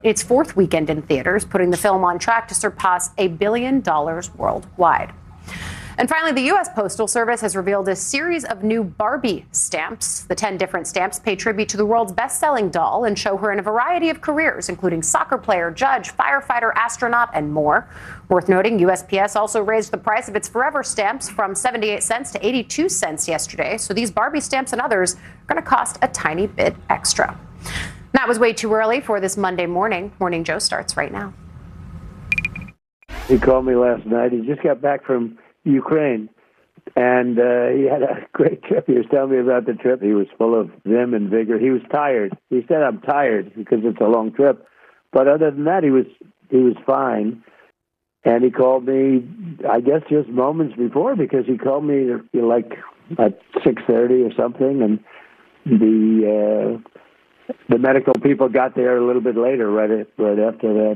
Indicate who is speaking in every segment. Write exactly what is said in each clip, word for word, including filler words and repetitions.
Speaker 1: its fourth weekend in theaters, putting the film on track to surpass a billion dollars worldwide. And finally, the U S Postal Service has revealed a series of new Barbie stamps. The ten different stamps pay tribute to the world's best-selling doll and show her in a variety of careers, including soccer player, judge, firefighter, astronaut, and more. Worth noting, U S P S also raised the price of its Forever stamps from seventy-eight cents to eighty-two cents yesterday. So these Barbie stamps and others are going to cost a tiny bit extra. That was way too early for this Monday morning. Morning Joe starts right now.
Speaker 2: He called me last night. He just got back from Ukraine, and uh, he had a great trip. He was telling me about the trip. He was full of vim and vigor. He was tired. He said, "I'm tired," because it's a long trip. But other than that, he was he was fine. And he called me, I guess, just moments before, because he called me you know, like at six thirty or something, and the uh, the medical people got there a little bit later, right at, right after that.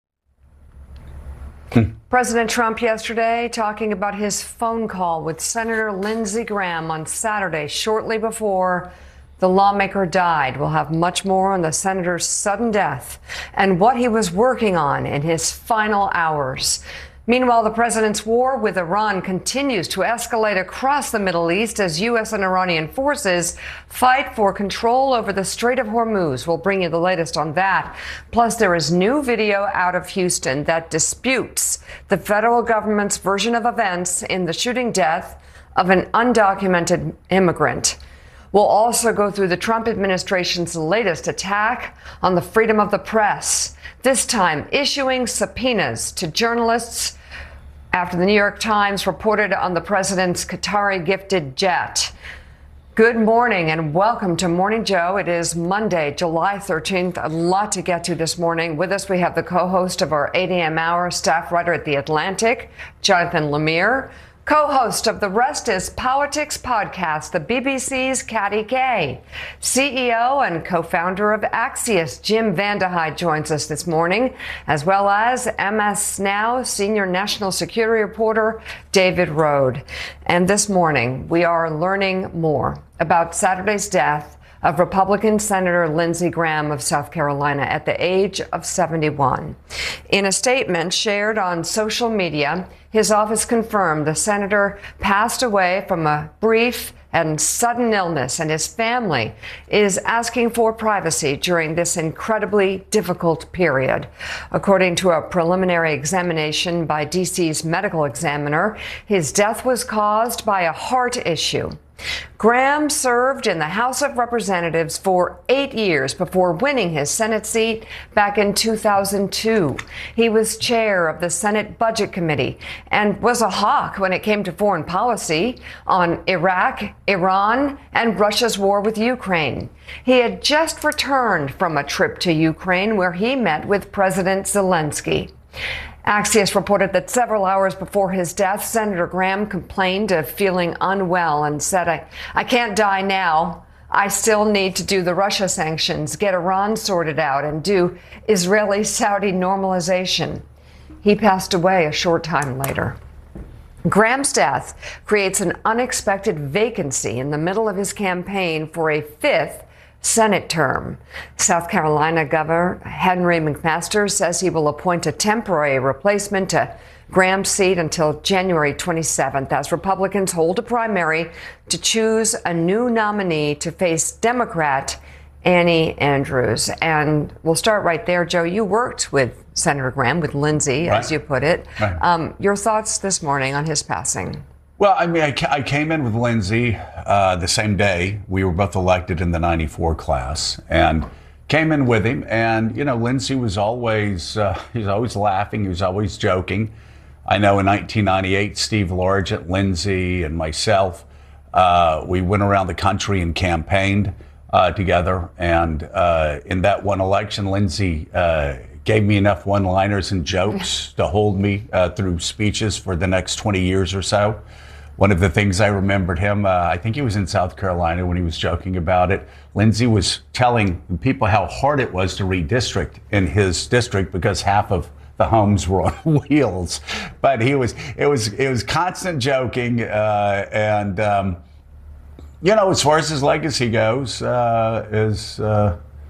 Speaker 3: President Trump yesterday talking about his phone call with Senator Lindsey Graham on Saturday, shortly before the lawmaker died. We'll have much more on the senator's sudden death and what he was working on in his final hours. Meanwhile, the president's war with Iran continues to escalate across the Middle East as U S and Iranian forces fight for control over the Strait of Hormuz. We'll bring you the latest on that. Plus, there is new video out of Houston that disputes the federal government's version of events in the shooting death of an undocumented immigrant. We'll also go through the Trump administration's latest attack on the freedom of the press, this time issuing subpoenas to journalists after the New York Times reported on the president's Qatari-gifted jet. Good morning and welcome to Morning Joe. It is Monday, July thirteenth. A lot to get to this morning. With us, we have the co-host of our eight a.m. hour, staff writer at The Atlantic, Jonathan Lemire, co-host of the Rest is Politics podcast, the B B C's Katty Kay, C E O and co-founder of Axios, Jim Vandehei joins us this morning, as well as M S Now senior national security reporter David Rode. And this morning, we are learning more about Saturday's death of Republican Senator Lindsey Graham of South Carolina at the age of seventy-one. In a statement shared on social media, his office confirmed the senator passed away from a brief and sudden illness, and his family is asking for privacy during this incredibly difficult period. According to a preliminary examination by D C's medical examiner, his death was caused by a heart issue. Graham served in the House of Representatives for eight years before winning his Senate seat back in two thousand two. He was chair of the Senate Budget Committee and was a hawk when it came to foreign policy on Iraq, Iran, and Russia's war with Ukraine. He had just returned from a trip to Ukraine where he met with President Zelensky. Axios reported that several hours before his death, Senator Graham complained of feeling unwell and said, I, I can't die now. I still need to do the Russia sanctions, get Iran sorted out, and do Israeli-Saudi normalization. He passed away a short time later. Graham's death creates an unexpected vacancy in the middle of his campaign for a fifth Senate term. South Carolina Governor Henry McMaster says he will appoint a temporary replacement to Graham's seat until January twenty-seventh as Republicans hold a primary to choose a new nominee to face Democrat Annie Andrews. And we'll start right there. Joe, you worked with Senator Graham, with Lindsey, right, as you put it. Right. Um, your thoughts this morning on his passing?
Speaker 4: Well, I mean, I, I came in with Lindsey uh, the same day. We were both elected in the ninety-four class, and came in with him. And, you know, Lindsey was always, uh, he was always laughing. He was always joking. I know in nineteen ninety-eight, Steve Largent, Lindsey, and myself, uh, we went around the country and campaigned uh, together. And uh, in that one election, Lindsey uh, gave me enough one-liners and jokes to hold me uh, through speeches for the next twenty years or so. One of the things I remembered him, uh, I think he was in South Carolina when he was joking about it. Lindsey was telling people how hard it was to redistrict in his district because half of the homes were on wheels. But he was, it was, it was constant joking. Uh, and, um, you know, as far as his legacy goes, uh, is, uh,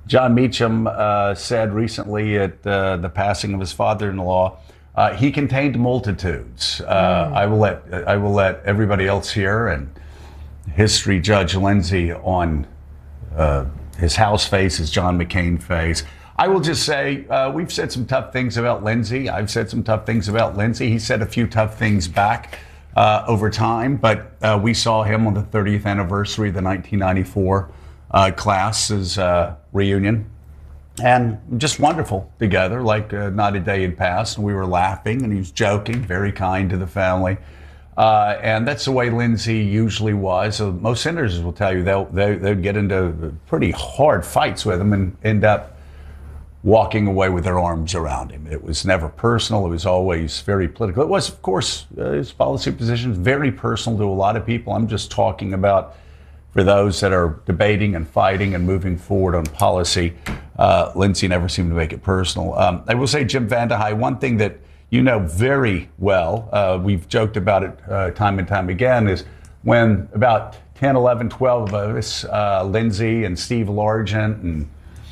Speaker 4: John Meacham uh, said recently at uh, the passing of his father-in-law, uh, he contained multitudes. Uh, mm. I will let I will let everybody else here and history judge Lindsey on uh, his House face, his John McCain face. I will just say uh, we've said some tough things about Lindsey. I've said some tough things about Lindsey. He said a few tough things back uh, over time, but uh, we saw him on the thirtieth anniversary of the nineteen ninety-four uh, class's uh, reunion, and just wonderful together, like uh, not a day had passed, and we were laughing, and he was joking, very kind to the family. Uh, and that's the way Lindsey usually was. So most senators will tell you they'll, they, they'd get into pretty hard fights with him and end up walking away with their arms around him. It was never personal. It was always very political. It was, of course, uh, his policy positions very personal to a lot of people. I'm just talking about for those that are debating and fighting and moving forward on policy. Uh, Lindsey never seemed to make it personal. Um, I will say, Jim VandeHei, one thing that you know very well, uh, we've joked about it uh, time and time again, is when about ten, eleven, twelve of us, uh, Lindsey and Steve Largent and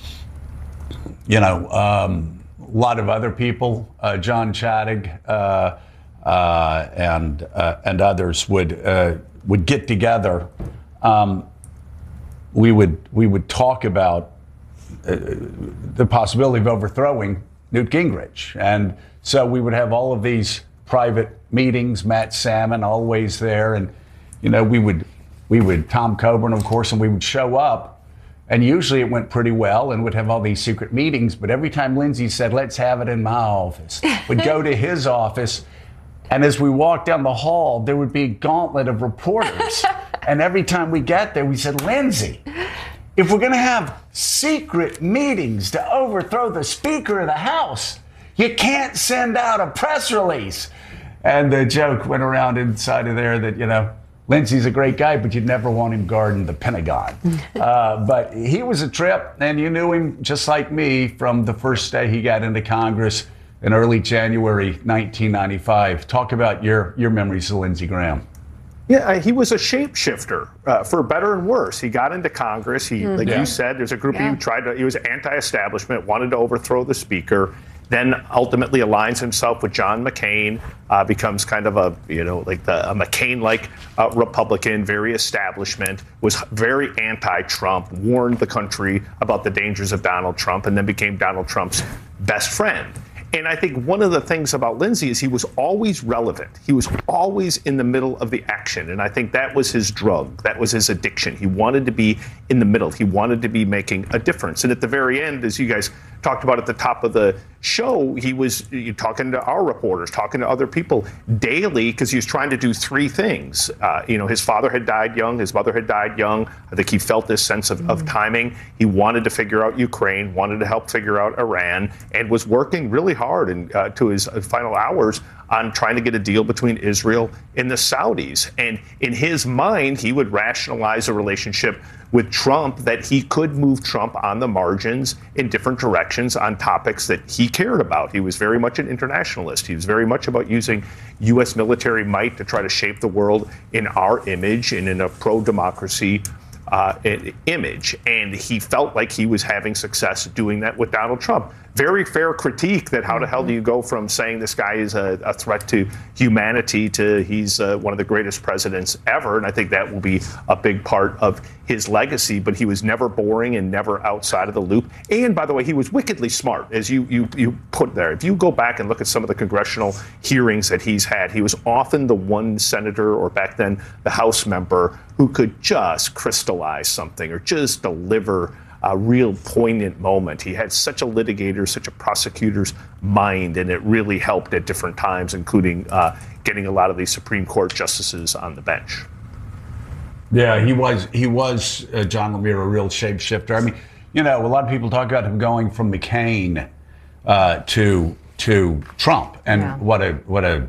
Speaker 4: you know, um, a lot of other people, uh, John Chaddick uh, uh, and uh, and others would uh, would get together. Um, we would we would talk about uh, the possibility of overthrowing Newt Gingrich, and so we would have all of these private meetings. Matt Salmon always there, and you know we would we would Tom Coburn, of course, and we would show up. And usually it went pretty well and would have all these secret meetings. But every time Lindsey said, let's have it in my office, would go to his office. And as we walked down the hall, there would be a gauntlet of reporters. And every time we got there, we said, Lindsey, if we're going to have secret meetings to overthrow the Speaker of the House, you can't send out a press release. And the joke went around inside of there that, you know, Lindsey's a great guy, but you'd never want him guarding the Pentagon. uh, but he was a trip, and you knew him just like me from the first day he got into Congress in early January nineteen ninety-five. Talk about your, your memories of Lindsey Graham.
Speaker 5: Yeah, he was a shapeshifter, uh, for better and worse. He got into Congress. He, mm-hmm. like yeah. you said, there's a group yeah. who tried to, he was anti-establishment, wanted to overthrow the Speaker. Then ultimately aligns himself with John McCain, uh, becomes kind of a, you know, like the, a McCain-like uh, Republican, very establishment, was very anti-Trump, warned the country about the dangers of Donald Trump, and then became Donald Trump's best friend. And I think one of the things about Lindsey is he was always relevant. He was always in the middle of the action. And I think that was his drug. That was his addiction. He wanted to be in the middle. He wanted to be making a difference. And at the very end, as you guys talked about at the top of the show, he was talking to our reporters, talking to other people daily, because he was trying to do three things. Uh, you know, his father had died young. His mother had died young. I think he felt this sense of, mm-hmm. of timing. He wanted to figure out Ukraine, wanted to help figure out Iran, and was working really hard and uh, to his final hours on trying to get a deal between Israel and the Saudis. And in his mind, he would rationalize a relationship with Trump that he could move Trump on the margins in different directions on topics that he cared about. He was very much an internationalist. He was very much about using U S military might to try to shape the world in our image and in a pro-democracy uh, image. And he felt like he was having success doing that with Donald Trump. Very fair critique that how the hell do you go from saying this guy is a, a threat to humanity to he's uh, one of the greatest presidents ever. And I think that will be a big part of his legacy. But he was never boring and never outside of the loop. And by the way, he was wickedly smart, as you, you, you put there. If you go back and look at some of the congressional hearings that he's had, he was often the one senator, or back then the House member, who could just crystallize something or just deliver a real poignant moment. He had such a litigator, such a prosecutor's mind, and it really helped at different times, including uh, getting a lot of these Supreme Court justices on the bench.
Speaker 4: Yeah, he was, he was uh, John Lemire, a real shapeshifter. I mean, you know, a lot of people talk about him going from McCain uh, to to Trump, and yeah. what a what a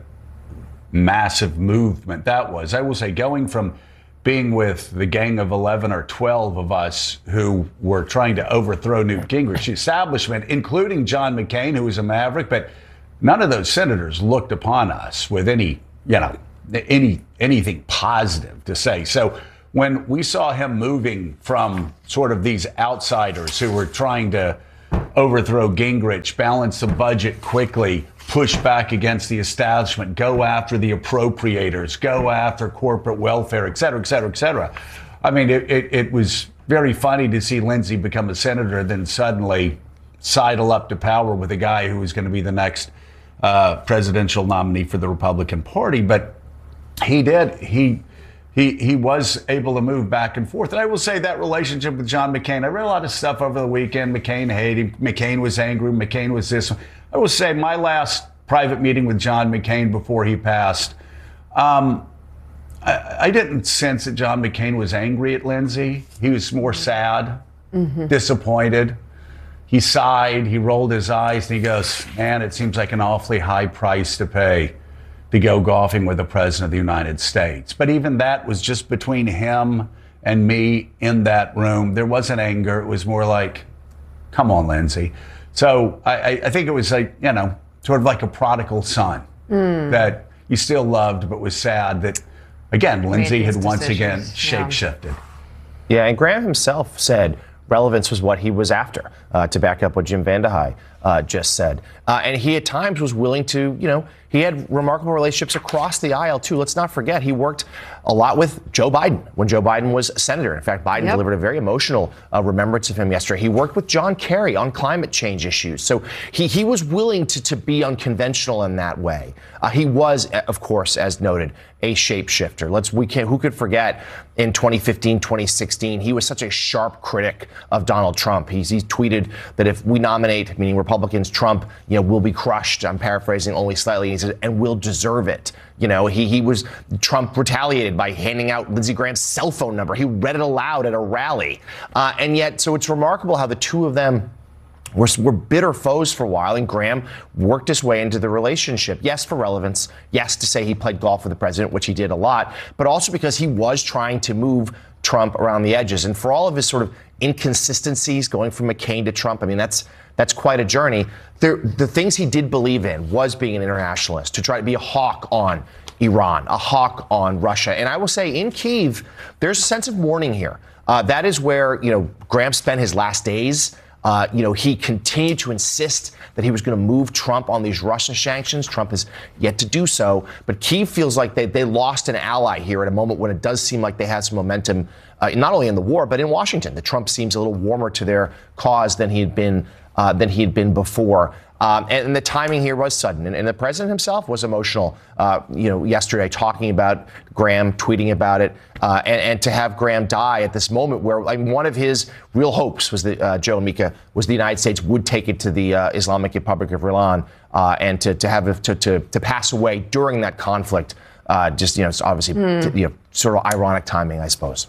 Speaker 4: massive movement that was. I will say, going from being with the gang of eleven or twelve of us who were trying to overthrow Newt Gingrich, the establishment, including John McCain, who was a maverick, but none of those senators looked upon us with any, you know, any anything positive to say. So when we saw him moving from sort of these outsiders who were trying to overthrow Gingrich, balance the budget quickly, push back against the establishment, go after the appropriators, go after corporate welfare, et cetera, et cetera, et cetera. I mean, it, it, it was very funny to see Lindsey become a senator, then suddenly sidle up to power with a guy who was going to be the next uh, presidential nominee for the Republican Party. But he did. He he he was able to move back and forth. And I will say that relationship with John McCain, I read a lot of stuff over the weekend. McCain hated him. McCain was angry. McCain was this. I will say my last private meeting with John McCain before he passed, um, I, I didn't sense that John McCain was angry at Lindsey. He was more sad, mm-hmm. disappointed. He sighed, he rolled his eyes, and he goes, man, it seems like an awfully high price to pay to go golfing with the President of the United States. But even that was just between him and me in that room. There wasn't anger. It was more like, come on, Lindsey. So I, I think it was like, you know, sort of like a prodigal son mm. that you still loved, but was sad that, again, Lindsey had once again shape-shifted.
Speaker 6: Yeah. yeah, and Graham himself said relevance was what he was after, uh, to back up what Jim Vandehei uh, just said. Uh, and he at times was willing to, you know, he had remarkable relationships across the aisle, too. Let's not forget, he worked a lot with Joe Biden when Joe Biden was senator. In fact, Biden yep. delivered a very emotional uh, remembrance of him yesterday. He worked with John Kerry on climate change issues. So he, he was willing to, to be unconventional in that way. Uh, he was, of course, as noted, a shapeshifter. Let's we can who could forget in twenty fifteen, twenty sixteen, he was such a sharp critic of Donald Trump. He's, he's tweeted that if we nominate, meaning Republicans, Trump, you know, will be crushed. I'm paraphrasing only slightly. He said, and we'll deserve it. You know, he he was Trump retaliated by handing out Lindsey Graham's cell phone number. He read it aloud at a rally. Uh, and yet, so it's remarkable how the two of them were, were bitter foes for a while, and Graham worked his way into the relationship. Yes, for relevance. Yes, to say he played golf with the president, which he did a lot, but also because he was trying to move Trump around the edges. And for all of his sort of inconsistencies going from McCain to Trump, I mean, that's that's quite a journey. There, the things he did believe in was being an internationalist, to try to be a hawk on Iran, a hawk on Russia. And I will say in Kyiv, there's a sense of mourning here. Uh, that is where, you know, Graham spent his last days. Uh, you know, he continued to insist that he was going to move Trump on these Russian sanctions. Trump has yet to do so. But Kyiv feels like they, they lost an ally here at a moment when it does seem like they had some momentum, uh, not only in the war, but in Washington. That Trump seems a little warmer to their cause than he had been uh, than he had been before. Um, and, and the timing here was sudden. And, and the president himself was emotional, uh, you know, yesterday, talking about Graham, tweeting about it. Uh, and, and to have Graham die at this moment where like, one of his real hopes was that uh, Joe Mika was the United States would take it to the uh, Islamic Republic of Iran, uh, and to, to have it, to, to, to pass away during that conflict. Uh, just, you know, it's obviously, mm. you know, sort of ironic timing, I suppose.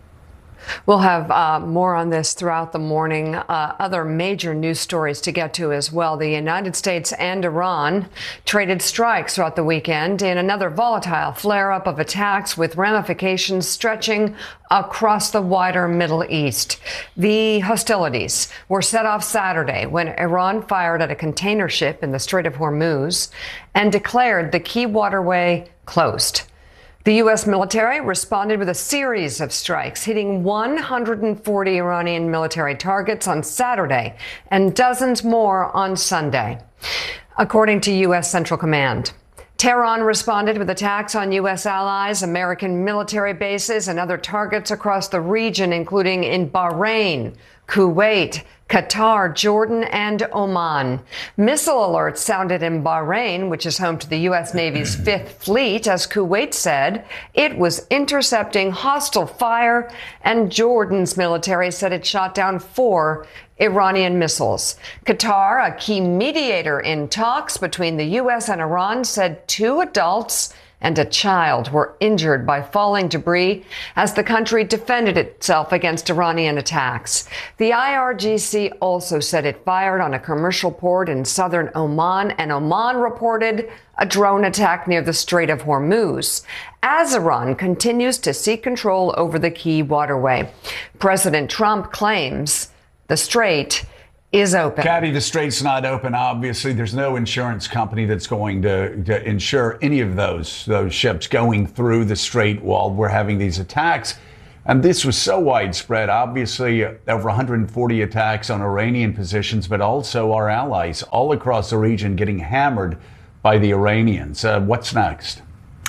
Speaker 3: We'll have uh, more on this throughout the morning. Uh, other major news stories to get to as well. The United States and Iran traded strikes throughout the weekend in another volatile flare-up of attacks with ramifications stretching across the wider Middle East. The hostilities were set off Saturday when Iran fired at a container ship in the Strait of Hormuz and declared the key waterway closed. The U S military responded with a series of strikes, hitting one hundred forty Iranian military targets on Saturday and dozens more on Sunday, according to U S Central Command. Tehran responded with attacks on U S allies, American military bases, and other targets across the region, including in Bahrain, Kuwait, Qatar, Jordan, and Oman. Missile alerts sounded in Bahrain, which is home to the U S Navy's Fifth Fleet, as Kuwait said it was intercepting hostile fire, and Jordan's military said it shot down four Iranian missiles. Qatar, a key mediator in talks between the U S and Iran, said two adults and a child were injured by falling debris as the country defended itself against Iranian attacks. The I R G C also said it fired on a commercial port in southern Oman, and Oman reported a drone attack near the Strait of Hormuz, as Iran continues to seek control over the key waterway. President Trump claims the strait is open.
Speaker 4: Kathy, the strait's not open. Obviously, there's no insurance company that's going to, to insure any of those those ships going through the strait while we're having these attacks. And this was so widespread, obviously over one hundred forty attacks on Iranian positions, but also our allies all across the region getting hammered by the Iranians. Uh, what's next?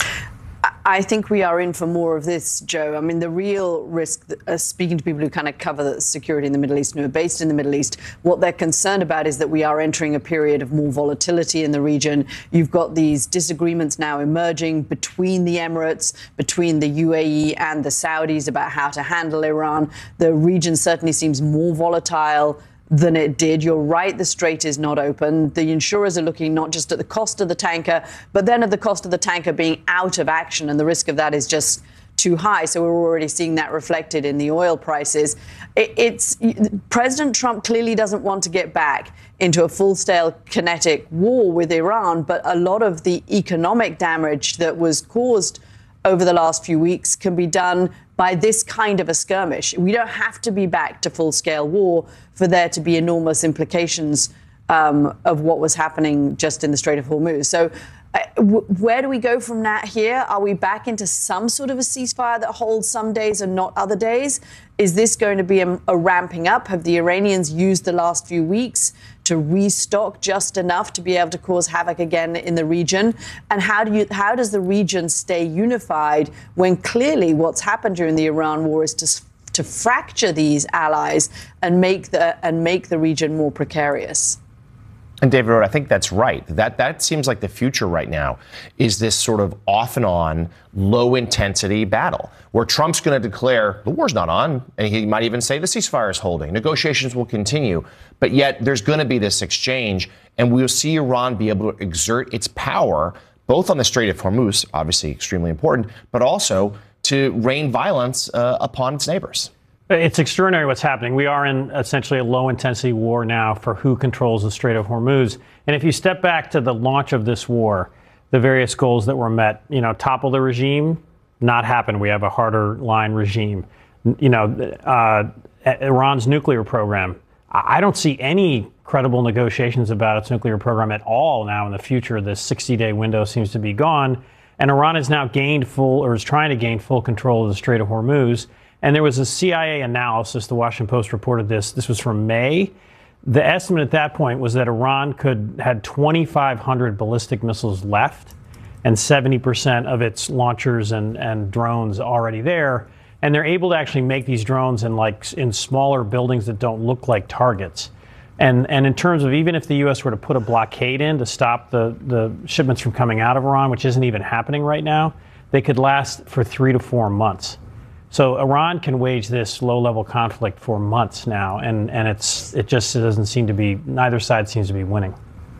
Speaker 7: I think we are in for more of this, Joe. I mean, the real risk, uh, speaking to people who kind of cover the security in the Middle East and who are based in the Middle East, what they're concerned about is that we are entering a period of more volatility in the region. You've got these disagreements now emerging between the Emirates, between the U A E and the Saudis about how to handle Iran. The region certainly seems more volatile than it did. You're right, the strait is not open. The insurers are looking not just at the cost of the tanker, but then at the cost of the tanker being out of action, and the risk of that is just too high. So we're already seeing that reflected in the oil prices. It, it's President Trump clearly doesn't want to get back into a full-scale kinetic war with Iran, but a lot of the economic damage that was caused over the last few weeks can be done by this kind of a skirmish. We don't have to be back to full-scale war for there to be enormous implications um, of what was happening just in the Strait of Hormuz. So uh, w- where do we go from that here? Are we back into some sort of a ceasefire that holds some days and not other days? Is this going to be a, a ramping up? Have the Iranians used the last few weeks to restock just enough to be able to cause havoc again in the region? And how do you, how does the region stay unified when clearly what's happened during the Iran war is to to fracture these allies and make the and make the region more precarious?
Speaker 6: And David Rohde, I think that's right. That that seems like the future right now is this sort of off and on, low intensity battle where Trump's going to declare the war's not on, and he might even say the ceasefire is holding. Negotiations will continue, but yet there's going to be this exchange, and we'll see Iran be able to exert its power both on the Strait of Hormuz, obviously extremely important, but also to rain violence uh, upon its neighbors.
Speaker 8: It's extraordinary what's happening. We are in essentially a low-intensity war now for who controls the Strait of Hormuz. And if you step back to the launch of this war, the various goals that were met, you know, topple the regime, not happen. We have a harder line regime. You know, uh, Iran's nuclear program, I don't see any credible negotiations about its nuclear program at all now in the future. The sixty-day window seems to be gone. And Iran has now gained full, or is trying to gain full control of the Strait of Hormuz. And there was a C I A analysis, the Washington Post reported this, this was from May. The estimate at that point was that Iran could had twenty-five hundred ballistic missiles left and seventy percent of its launchers and, and drones already there. And they're able to actually make these drones in like in smaller buildings that don't look like targets. And and in terms of even if the U S were to put a blockade in to stop the, the shipments from coming out of Iran, which isn't even happening right now, they could last for three to four months. So Iran can wage this low-level conflict for months now, and, and it's it just doesn't seem to be, neither side seems to be winning.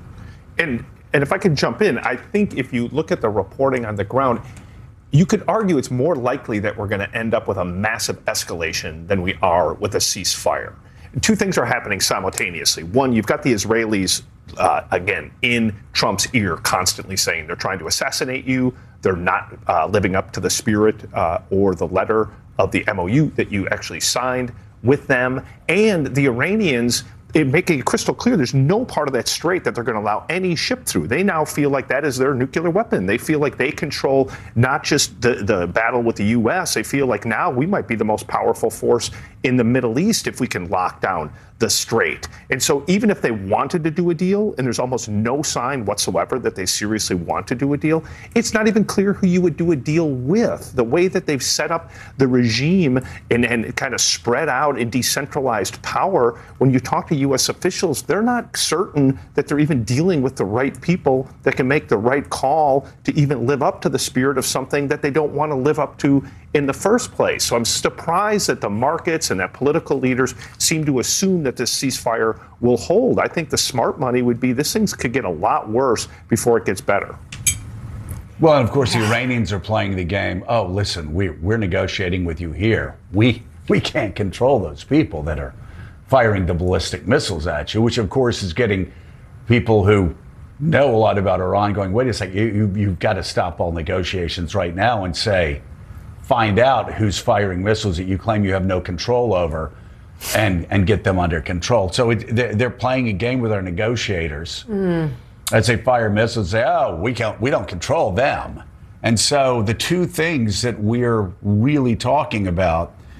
Speaker 5: And and if I could jump in, I think if you look at the reporting on the ground, you could argue it's more likely that we're going to end up with a massive escalation than we are with a ceasefire. Two things are happening simultaneously. One, you've got the Israelis, uh, again, in Trump's ear constantly saying they're trying to assassinate you. They're not uh, living up to the spirit uh, or the letter of the M O U that you actually signed with them. And the Iranians, it making it crystal clear there's no part of that strait that they're going to allow any ship through. They now feel like that is their nuclear weapon. They feel like they control not just the, the battle with the U S. They feel like now we might be the most powerful force in the Middle East if we can lock down the strait. And so even if they wanted to do a deal, and there's almost no sign whatsoever that they seriously want to do a deal, it's not even clear who you would do a deal with. The way that they've set up the regime and, and kind of spread out and decentralized power, when you talk to U S officials, they're not certain that they're even dealing with the right people that can make the right call to even live up to the spirit of something that they don't want to live up to in the first place. So I'm surprised that the markets and that political leaders seem to assume that this ceasefire will hold. I think the smart money would be this thing could get a lot worse before it gets better.
Speaker 4: Well, and of course, the Iranians are playing the game. Oh, listen, we, we're negotiating with you here. We we can't control those people that are firing the ballistic missiles at you, which, of course, is getting people who know a lot about Iran going, wait a second, you, you, you've got to stop all negotiations right now and say, find out who's firing missiles that you claim you have no control over and, and get them under control. So it, they're, they're playing a game with our negotiators. Mm. As they fire missiles, say, oh, we can't, we don't control them. And so the two things that we're really talking about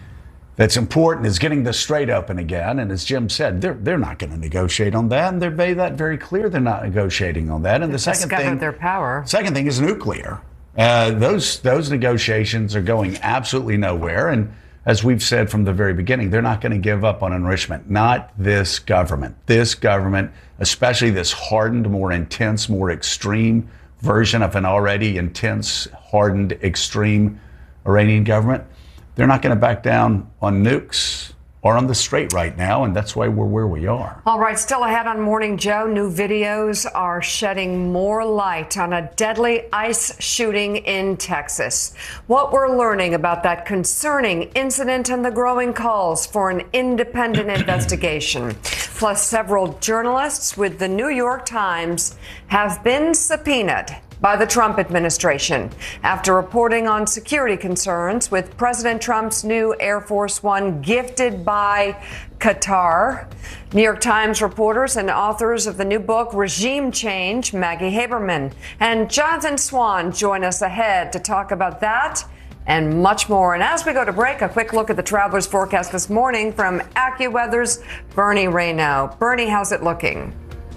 Speaker 4: that's important is getting the Strait open again. And as Jim said, they're they're not going to negotiate on that, and they've made that very clear. They're not negotiating on that. And the second thing,
Speaker 3: their power.
Speaker 4: Second thing is nuclear. Uh, those those negotiations are going absolutely nowhere. And as we've said from the very beginning, they're not going to give up on enrichment. Not this government. This government, especially this hardened, more intense, more extreme version of an already intense, hardened, extreme Iranian government, they're not going to back down on nukes or on the Strait right now, and that's why we're where we are.
Speaker 3: All right, still ahead on Morning Joe, new videos are shedding more light on a deadly ICE shooting in Texas. What we're learning about that concerning incident and the growing calls for an independent investigation. Plus, several journalists with the New York Times have been subpoenaed by the Trump administration after reporting on security concerns with President Trump's new Air Force One gifted by Qatar. New York Times reporters and authors of the new book, Regime Change, Maggie Haberman and Jonathan Swan, join us ahead to talk about that and much more. And as we go to break, a quick look at the traveler's forecast this morning from AccuWeather's Bernie Rayno. Bernie, how's it looking?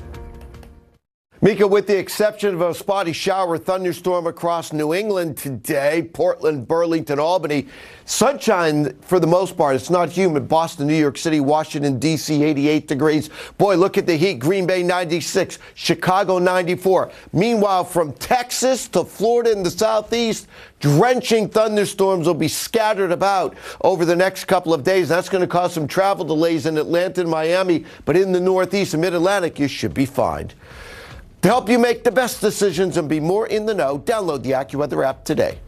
Speaker 9: Mika, with the exception of a spotty shower thunderstorm across New England today, Portland, Burlington, Albany, sunshine for the most part. It's not humid. Boston, New York City, Washington, D C, eighty-eight degrees. Boy, look at the heat. Green Bay, ninety-six. Chicago, ninety-four. Meanwhile, from Texas to Florida in the southeast, drenching thunderstorms will be scattered about over the next couple of days. That's going to cause some travel delays in Atlanta and Miami, but in the northeast and mid-Atlantic, you should be fine. To help you make the best decisions and be more in the know, download the AccuWeather app today.